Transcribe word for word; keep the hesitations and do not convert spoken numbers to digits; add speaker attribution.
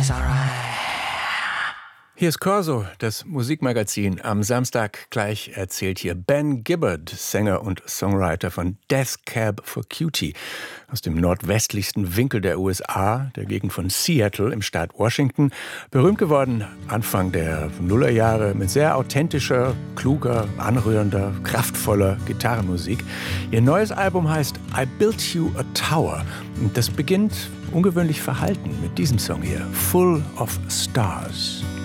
Speaker 1: is alright.
Speaker 2: Hier ist Corso, das Musikmagazin. Am Samstag gleich erzählt hier Ben Gibbard, Sänger und Songwriter von Death Cab for Cutie, aus dem nordwestlichsten Winkel der U S A, der Gegend von Seattle im Staat Washington. Berühmt geworden Anfang der Nullerjahre mit sehr authentischer, kluger, anrührender, kraftvoller Gitarrenmusik. Ihr neues Album heißt I Built You a Tower. Und das beginnt ungewöhnlich verhalten mit diesem Song hier, Full of Stars.